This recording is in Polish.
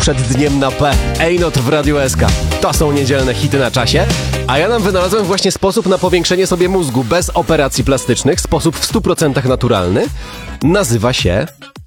przed dniem na P. Ejnot w Radiu SK. To są niedzielne hity na czasie. A ja nam wynalazłem właśnie sposób na powiększenie sobie mózgu bez operacji plastycznych. Sposób w 100% naturalny. Nazywa się